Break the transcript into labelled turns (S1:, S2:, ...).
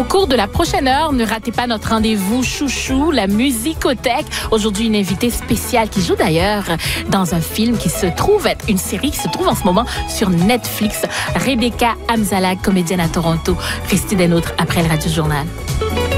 S1: cours de la prochaine heure, ne ratez pas notre rendez-vous chouchou, la musicothèque. Aujourd'hui, une invitée spéciale qui joue d'ailleurs dans un film qui se trouve être une série qui se trouve en ce moment sur Netflix. Rebecca Amzalag, comédienne à Toronto. Restez des nôtres après le Radio Journal.